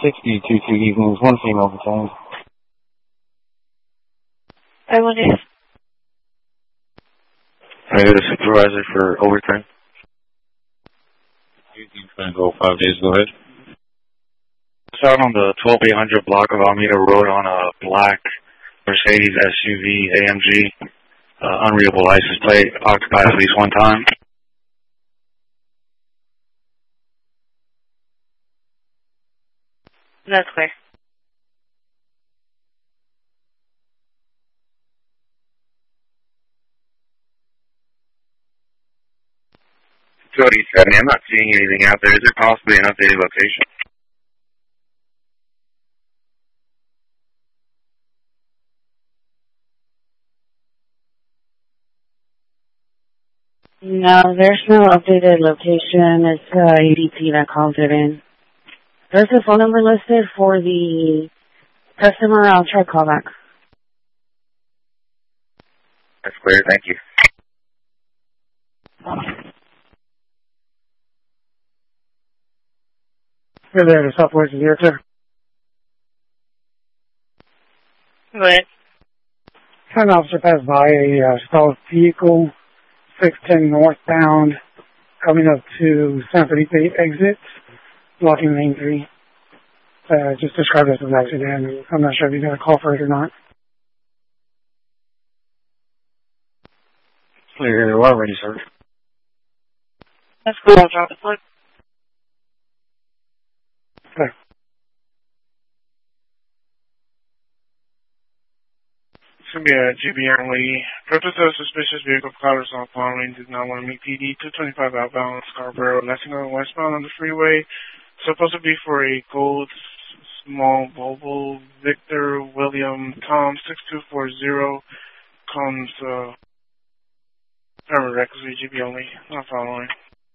62 evenings, one female detained. I want to. I got a supervisor for overtime. Evening's going to go 5 days, go ahead. It's out on the 12800 block of Alameda Road on a black Mercedes SUV AMG. Unreadable license plate, occupied at least one time. That's clear. Cody 70, I'm not seeing anything out there. Is there possibly an updated location? No, there's no updated location. It's ADP that calls it in. There's a phone number listed for the customer. I'll try to call back. That's clear, thank you. Hey there, the Southwest is here, sir. Go ahead. An officer passed by a stalled vehicle, 610 northbound, coming up to San Felipe exit, blocking Main 3. Just described it as an accident. I'm not sure if you got a call for it or not. Clear, we're ready, sir. That's cool. I'll drop it. Look. Okay. It's going to be a GBM Lee. Purpose of suspicious vehicle clouders on following did not want to meet PD 225 outbound Scarborough, Lexington westbound on the freeway. Supposed to be for a gold small Volvo Victor William Tom 6240 comes recklessly GBM Lee. Not following.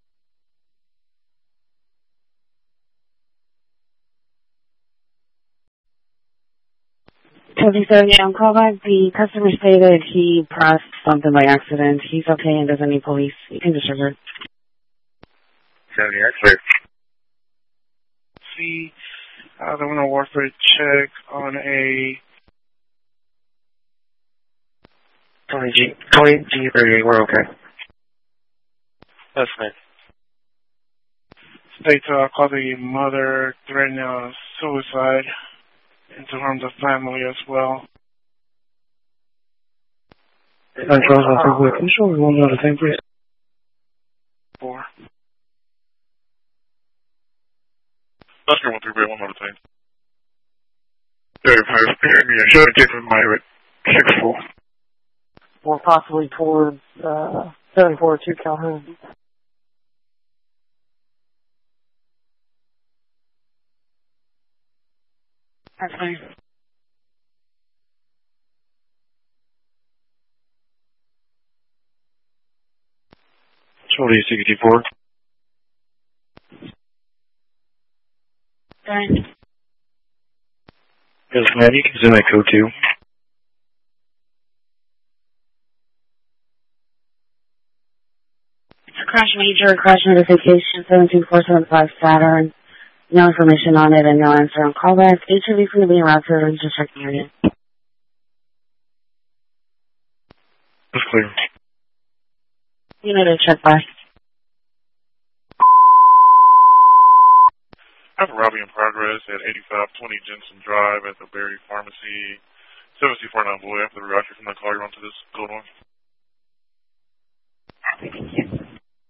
Cody 70 on callback. The customer stated he pressed something by accident. He's okay and doesn't need police. You can disregard. 70, that's clear. See, they want to warfare check on a 20G38, we're okay. That's fine. State call the mother threatening suicide and to harm the family as well. Control officer with control, we won't know the same place. 4. Oscar 138, one more time. I should have taken my 6-4. Or possibly towards 742 Calhoun. That's fine. Charlie 64. Fine. Yes, man, you can send that code too. Crash major, crash notification, 72475 Saturn. No information on it and no answer on callback. HOV from the being route to the district area. That's clear. Unit to check by. I have a robbery in progress at 8520 Jensen Drive at the Berry Pharmacy. 749 Boy, after the route from the car, you're onto this code one. Thank you.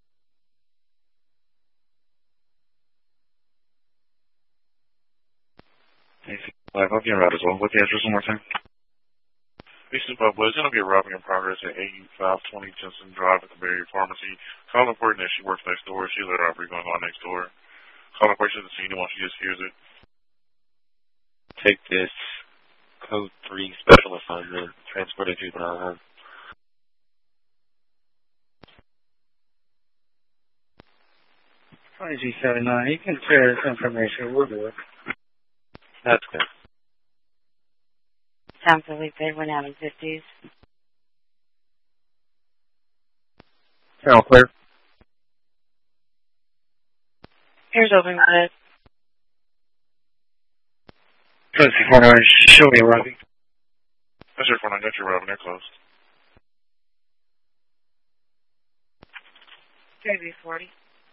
I'll be in route as well. What's the address one more time? This is Bob. There's going to be a robbery in progress at 8520 Jensen Drive at the Berry Pharmacy. Call important that she works next door. She's a robbery going on next door. Call person to see anyone. She just hears it. Take this code 3 special assignment, transfer to juvenile. G79, you can share this information. We'll do it. That's good. San Felipe, we're now in 50s. All clear. Here's open with it. Let's see, 49, show me Robbie. That's your 49, got you, Robin. They're closed. JB40.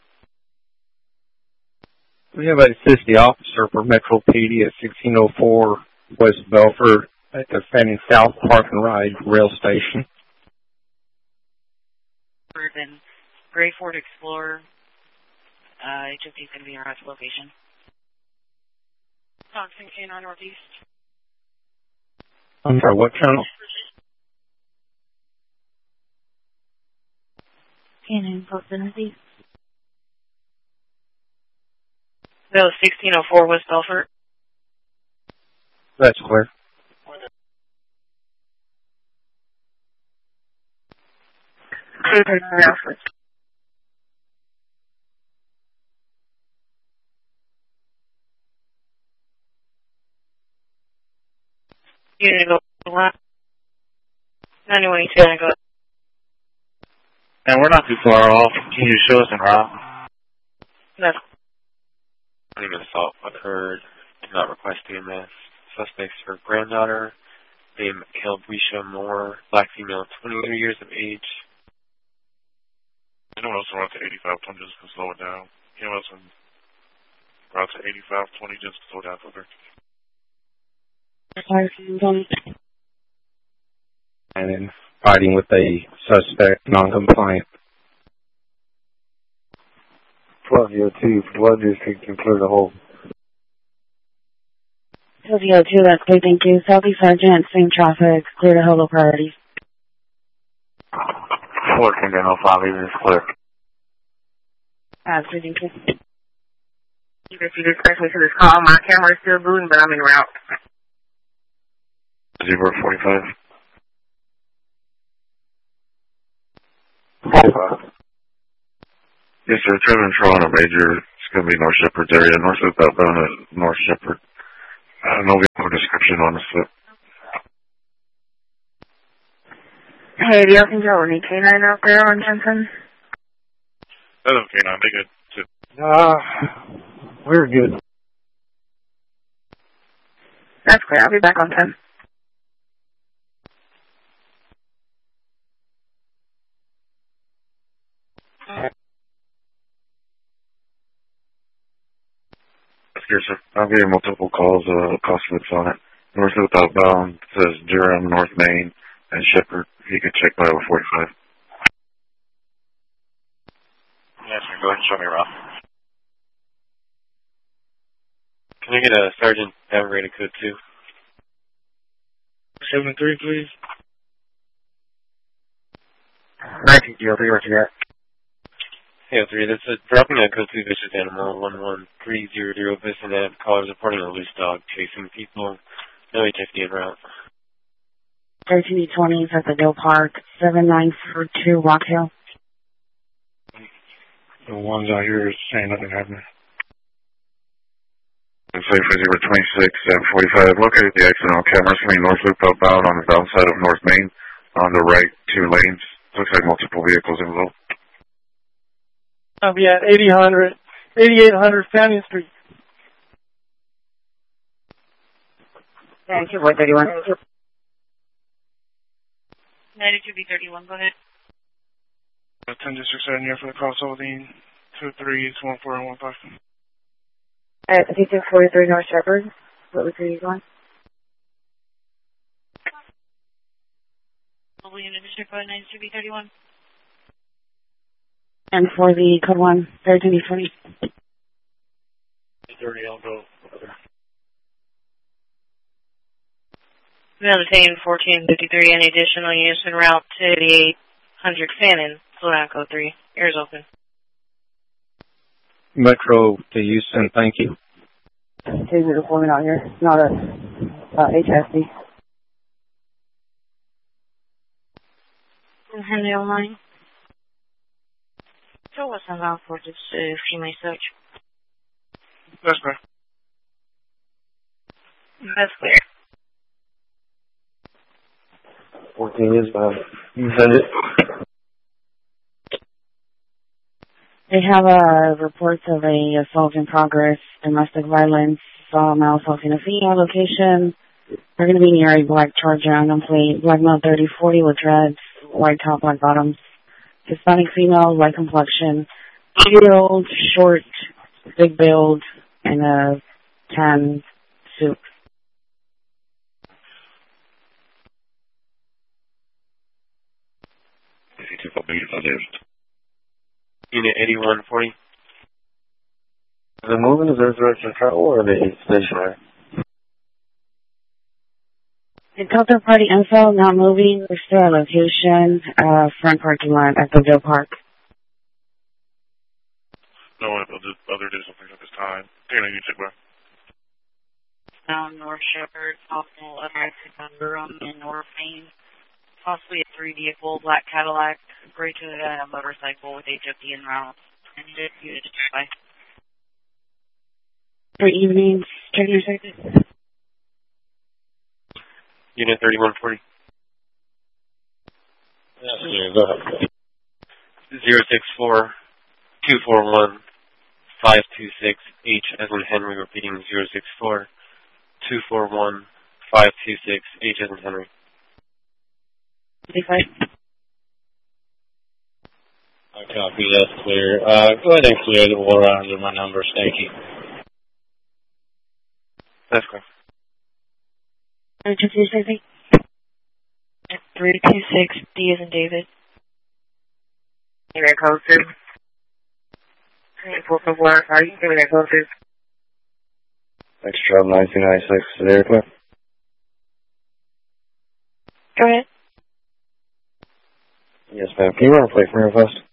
We have a city officer for Metro PD at 1604 West Belford at the Fanning South Park and Ride Rail Station. Urban Gray Ford Explorer. HFD is going to be around its location. Thompson Canine Northeast. I'm sorry, what channel? Canine Northeast. That was 1604 West Belford. That's clear. You're going to go left. 91, you're going to go. And we're not too far off. Can you show us en route? No. Running an assault occurred. Did not request EMS. Suspects her granddaughter, named Kelbrisha Moore, black female, 23 years of age. Anyone else around to 8520 just can slow it down. Anyone else around to 8520 just slow down for her. And then fighting with a suspect non-compliant. 1202, Blood District can clear the whole. 1202, that's good, thank you. Southeast Sergeant, same traffic, clear to Holo priorities. 14-05, even is clear. Good, thank you. You just correctly to this call. My camera is still booting, but I'm en route. 045. 45. Yes, sir. Trevor Control on a major. It's going to be North Shepherd's area. North Loop outbound at North Shepherd. No vehicle description on the slip. Hey, do y'all think y'all need K9 out there on Jensen? That's okay, now. They good too. We're good. That's clear. I'll be back on 10. Yes, sir. I'll give you multiple calls, cost slips on it. North Loop outbound says Durham, North Main, and Shepherd. You can check by over 45. Yes, sir. Go ahead and show me around. Can I get a Sergeant rated code 2? 73, please. 1903, what you got? Hey, 03, that's dropping a code 2 vicious animal, 11300 Vicinette. Callers reporting a loose dog chasing people. No HFD en route. 1320 is at the Dill Park, 7942 Rock Hill. The ones out here saying nothing happened. And say for 026 and 45, located the exit on cameras from the North Loop outbound on the downside of North Main. On the right, 2 lanes. Looks like multiple vehicles involved. I'll be at 8800 Fanning Street. Thank you, 431. 92B31, go ahead. 10 District 7 here for the call holding 2314 and 15. I think it's 43 North Shepherd. What was the going? Unit District 92B31. And for the code 1, 1320. 30, I'll go. Now detained 1453, any additional units en route to the 800 Fannin. Slow down, code 3. Ears open. Metro to Houston, thank you. Taser deployment out here. It's not a HSD. Henry online. So what's allowed for this female search? That's clear. That's clear. 14 is you send it. They have reports of a assault in progress, domestic violence, saw male assaulting a female. Location, they're going to be near a black Charger unknown plate, black male 3040 with dreads, white top, black bottoms. Hispanic female, light complexion, 2-year-old, short, big build, and a tan suit. Unit 8140. Is it moving? Is there a direction of travel or are they stationary? The counterparty info, not moving. We're still at location, front parking lot at the Ville Park. No one other did something at this time. Dana, you check back. Down North Shepherd, possible unactive room in North Main. Possibly a 3-vehicle black Cadillac, gray to a motorcycle with HFD en route. And unit to by. Good evening, Junior Circuit. Unit 3140. Yes, go ahead. 064 241 526 H as in Henry, repeating 064 241 526 H as in Henry. 55. I copy, that's clear. Go ahead and clear the water under my numbers, thank you. That's clear. 326. 326 D as in David. Give me that code, too. 441, are you giving that code, too? Next job 1996. Is there clear? Go ahead. Yes, ma'am. Can you run a plate for me real fast?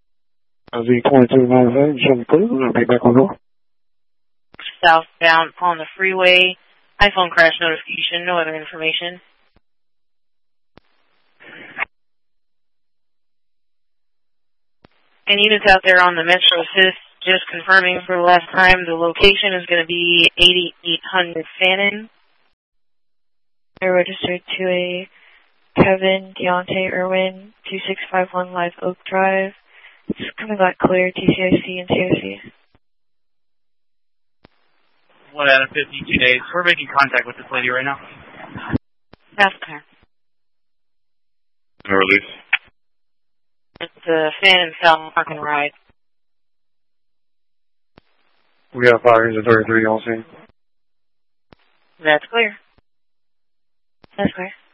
Z2295, show me clear. We're going to be back on door. Southbound on the freeway. iPhone crash notification, no other information. And units out there on the Metro Assist, just confirming for the last time, the location is going to be 8800 Fannin. They're registered to a Kevin Deontay Irwin, 2651 Live Oak Drive. It's coming back clear, TCIC and TOC. 1 out of 52 days. We're making contact with this lady right now. That's clear. No release. It's the Fannin South Park and Ride. We got fires at 33 on scene. That's clear. That's clear.